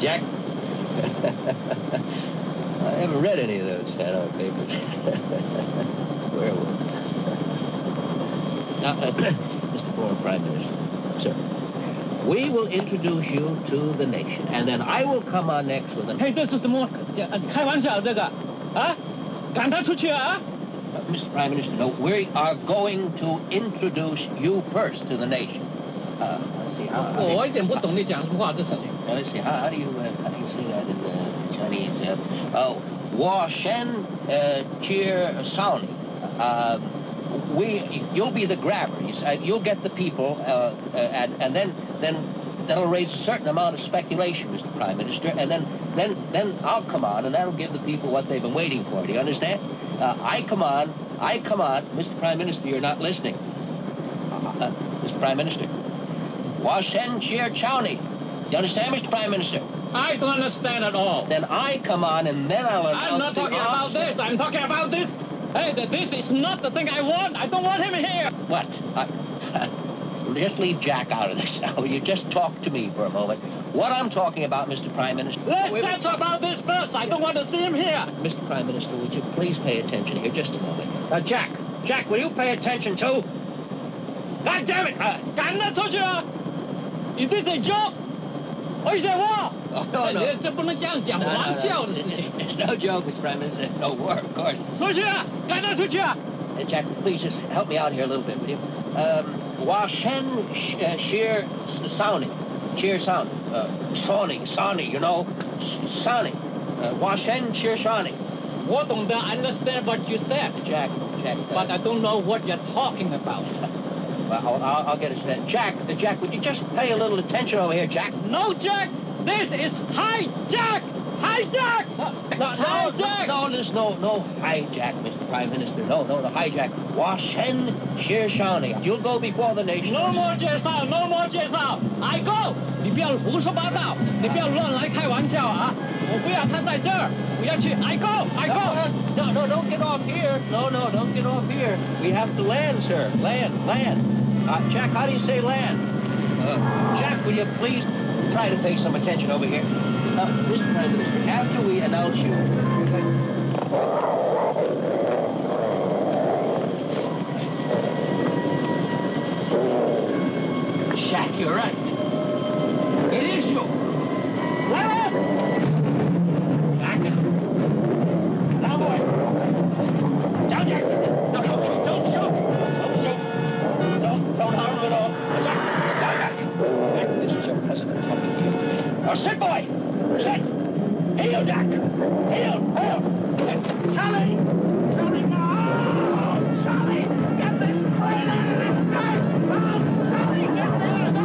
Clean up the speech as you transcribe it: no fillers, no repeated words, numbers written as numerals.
Jack? I haven't read any of those Hanoi papers. Werewolf. Mr. Former Prime Minister. Sir. We will introduce you to the nation, and then I will come on next with an... Hey, 这是什么？开玩笑这个，啊？赶他出去啊？ Mr. Prime Minister, no, we are going to introduce you first to the nation. Let's see, how 我一点不懂你讲什么话，这事情。 let's see, how do you say that in the Chinese? Wa Shen Cheer Sound. You'll be the grabber. You'll get the people, and then that'll raise a certain amount of speculation, Mr. Prime Minister, and then I'll come on, and that'll give the people what they've been waiting for. Do you understand? I come on, Mr. Prime Minister, you're not listening. Mr. Prime Minister. Wa Shen Cheer Chowni. You understand, Mr. Prime Minister? I don't understand at all. Then I come on, and then I'll announce... I'm not talking about this. I'm talking about this. Hey, this is not the thing I want. I don't want him here. What? Just leave Jack out of this now. You just talk to me for a moment. What I'm talking about, Mr. Prime Minister... Let's talk about this first. I don't want to see him here. Mr. Prime Minister, would you please pay attention here just a moment? Jack, will you pay attention too? God damn it! 赶他出去啊 Is this a joke? Or is it war? Oh, no. 这不能这样讲玩笑的事情。 It's no joke, Mr. Prime Minister. No war, of course. 出去啊！赶他出去啊！ Jack, please just help me out here a little bit, will you? Wa Shen Sheer Sounding. Cheer Sound. Sawny, you know. Sawny. Wa Shen Sheer Sawny. 我懂得 understand what you said, Jack. But I don't know what you're talking about. Well, I'll get it straight. Jack, would you just pay a little attention over here, Jack? No, Jack! This is hijack! Hijack! Hijack! No, there's no hijack, Mr. Prime Minister. No, the hijack. Wa Shen Sheer Shawnee. You'll go before the nation. No more 介绍 I go! 你不要胡说八道，你不要乱来开玩笑啊！我不要他在这儿，我要去 I go! No, don't get off here. No, don't get off here. We have to land, sir. Land. Jack, how do you say land? Jack, will you please try to pay some attention over here? Mr. Prime Minister, after we announce you... Jack, you're right. It is you. Jack. Now, boy. Down, Jack. No, don't shoot. Don't harm him at all. Jack. Jack, this is your president talking to you. Now, sit, boy. Sit. Heel, Jack. Heel. Charlie.